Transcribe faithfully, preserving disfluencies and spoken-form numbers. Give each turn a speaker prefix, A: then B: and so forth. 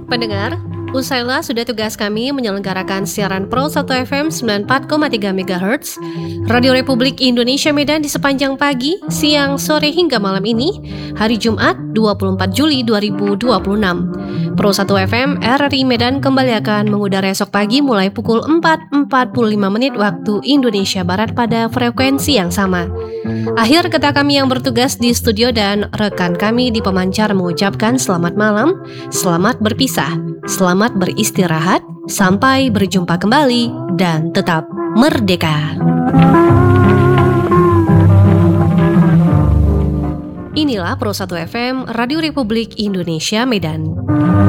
A: Pendengar, usailah sudah tugas kami menyelenggarakan siaran Pro satu F M sembilan puluh empat koma tiga megahertz, Radio Republik Indonesia Medan di sepanjang pagi, siang, sore hingga malam ini, hari Jumat dua puluh empat Juli dua ribu dua puluh enam. Pro satu F M R R I Medan kembali akan mengudara esok pagi mulai pukul empat empat puluh lima menit waktu Indonesia Barat pada frekuensi yang sama. Akhir kata kami yang bertugas di studio dan rekan kami di pemancar mengucapkan selamat malam, selamat berpisah, selamat beristirahat, sampai berjumpa kembali, dan tetap merdeka. Inilah Pro satu F M Radio Republik Indonesia Medan.